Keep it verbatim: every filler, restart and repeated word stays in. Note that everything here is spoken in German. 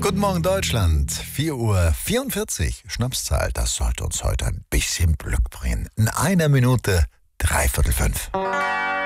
Guten Morgen Deutschland, vier Uhr vierundvierzig, Schnapszahl, das sollte uns heute ein bisschen Glück bringen. In einer Minute, dreiviertel fünf.